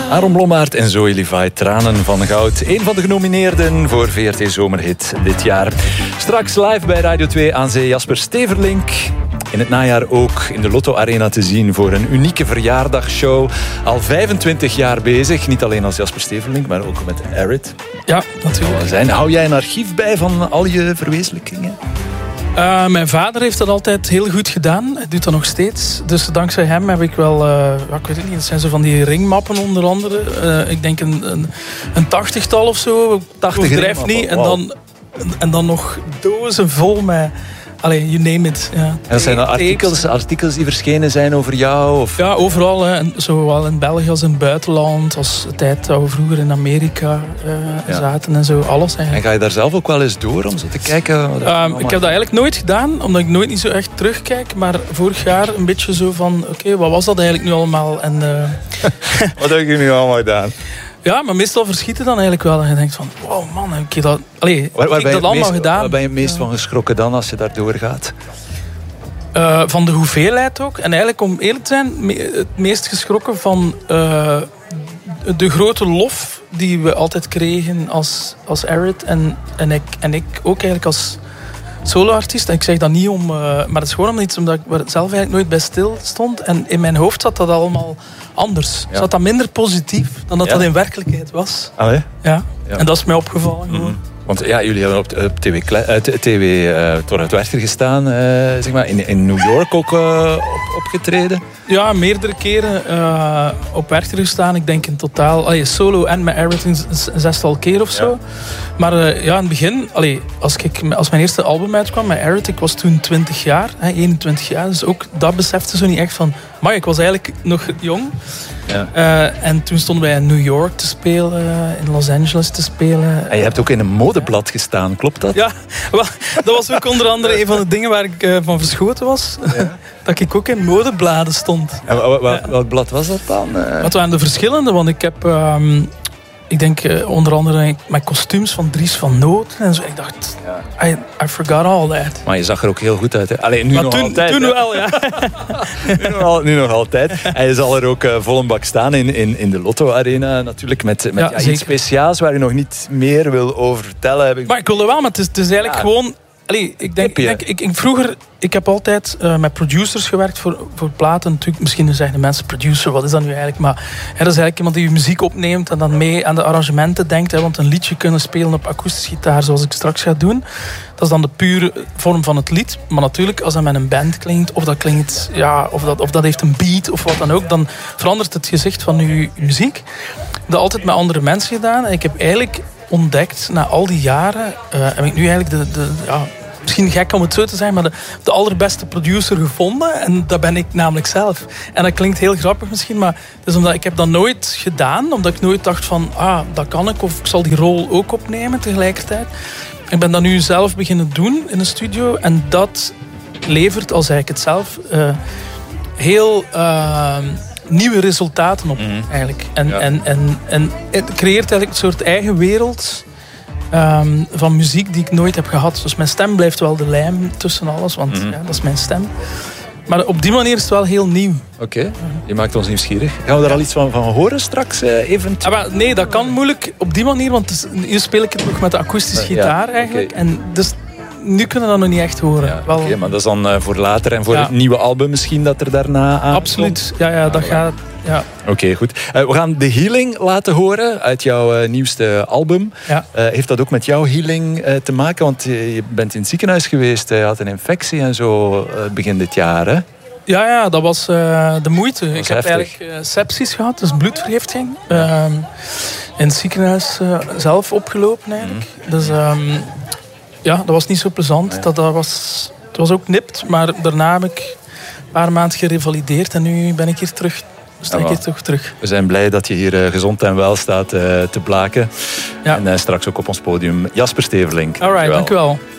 Aaron Blommaert en Zoe Levi, Tranen van Goud. Een van de genomineerden voor VRT Zomerhit dit jaar. Straks live bij Radio 2 aan zee Jasper Steverlink. In het najaar ook in de Lotto Arena te zien voor een unieke verjaardagshow. Al 25 jaar bezig, niet alleen als Jasper Steverlink, maar ook met Arid. Ja, natuurlijk. Hou jij een archief bij van al je verwezenlijkingen? Mijn vader heeft dat altijd heel goed gedaan. Hij doet dat nog steeds. Dus dankzij hem heb ik wel... ik weet het niet, dat zijn zo van die ringmappen onder andere. Ik denk een 80-tal of zo. 80 overdrijf niet. Wow. En dan nog dozen vol met... Allee, you name it. Ja. En dat zijn artikels die verschenen zijn over jou? Of? Ja, overal. Hè. Zowel in België als in het buitenland. Als de tijd dat we vroeger in Amerika zaten en zo. Alles eigenlijk. En ga je daar zelf ook wel eens door om zo te kijken? Ik heb dat eigenlijk nooit gedaan. Omdat ik nooit niet zo echt terugkijk. Maar vorig jaar een beetje zo van... Oké, wat was dat eigenlijk nu allemaal? En, wat heb je nu allemaal gedaan? Ja, maar meestal verschieten dan eigenlijk wel. En je denkt van, wow man, heb ik dat... Allee, waar heb ik dat allemaal gedaan? Waar ben je het meest van geschrokken dan, als je daar doorgaat? Van de hoeveelheid ook. En eigenlijk, om eerlijk te zijn, het meest geschrokken van de grote lof die we altijd kregen als Arid. En ik ook eigenlijk als soloartiest. En ik zeg dat niet om... maar het is gewoon omdat ik zelf eigenlijk nooit bij stil stond. En in mijn hoofd zat dat allemaal anders. Ja. Zat dat minder positief dan dat in werkelijkheid was. Allee? Ja. En dat is mij opgevallen. Mm-hmm. Want ja, jullie hebben op TV Torhout Werchter gestaan, zeg maar, in New York ook opgetreden. Ja, meerdere keren op Werchter gestaan. Ik denk in totaal, solo en met Arid een 6-tal keer of zo. Ja. Maar in het begin, als mijn eerste album uitkwam met Arid, ik was toen 20 jaar, 21 jaar. Dus ook dat besefte zo niet echt van, maar ik was eigenlijk nog jong. Ja. En toen stonden wij in New York te spelen, in Los Angeles te spelen. En je hebt ook in een modeblad gestaan, klopt dat? Ja, dat was ook onder andere een van de dingen waar ik van verschoten was. Ja. Dat ik ook in modebladen stond. En wat blad was dat dan? Wat waren de verschillende? Want ik heb... ik denk onder andere met kostuums van Dries van Noten en zo. Ik dacht, I forgot all that. Maar je zag er ook heel goed uit, hè? Allee, nu nog altijd. Toen wel, ja. nu nog altijd. Hij zal er ook vol een bak staan in de Lotto Arena natuurlijk. Met iets speciaals waar je nog niet meer wil over vertellen. Maar ik wilde wel, maar het is eigenlijk gewoon... Ik heb altijd met producers gewerkt voor platen. Natuurlijk, misschien zeggen de mensen producer, wat is dat nu eigenlijk? Maar dat is eigenlijk iemand die je muziek opneemt en dan mee aan de arrangementen denkt. Want een liedje kunnen spelen op akoestische gitaar, zoals ik straks ga doen, dat is dan de pure vorm van het lied. Maar natuurlijk, als dat met een band klinkt, of dat klinkt, of dat heeft een beat of wat dan ook, dan verandert het gezicht van je muziek. Dat altijd met andere mensen gedaan. En ik heb eigenlijk ontdekt, na al die jaren, heb ik nu eigenlijk misschien gek om het zo te zeggen, maar de allerbeste producer gevonden. En dat ben ik namelijk zelf. En dat klinkt heel grappig misschien, maar het is omdat ik heb dat nooit gedaan. Omdat ik nooit dacht van, dat kan ik. Of ik zal die rol ook opnemen tegelijkertijd. Ik ben dat nu zelf beginnen doen in de studio. En dat levert, al zei ik het zelf, heel... nieuwe resultaten op, eigenlijk. En het creëert eigenlijk een soort eigen wereld van muziek die ik nooit heb gehad. Dus mijn stem blijft wel de lijm tussen alles, want dat is mijn stem. Maar op die manier is het wel heel nieuw. Oké. Je maakt ons nieuwsgierig. Gaan we daar al iets van horen straks eventueel? Nee, dat kan moeilijk op die manier, want nu speel ik het nog met de akoestische gitaar eigenlijk. Okay. En dus nu kunnen we dat nog niet echt horen. Ja, Oké, maar dat is dan voor later en voor het nieuwe album misschien dat er daarna aan Absoluut. Ja, dat gaat... Ja. Oké, goed. We gaan The Healing laten horen uit jouw nieuwste album. Ja. Heeft dat ook met jouw healing te maken? Want je bent in het ziekenhuis geweest. Je had een infectie en zo begin dit jaar, hè? Ja, dat was de moeite. Ik heb heftig. eigenlijk sepsis gehad, dus bloedvergiftiging. In het ziekenhuis zelf opgelopen eigenlijk. Dus dat was niet zo plezant. Nee. Het was ook nipt, maar daarna heb ik een paar maanden gerevalideerd en nu ben ik hier terug. Terug. We zijn blij dat je hier gezond en wel staat te blaken. Ja. En straks ook op ons podium Jasper Steverlink. Alright, dank u wel.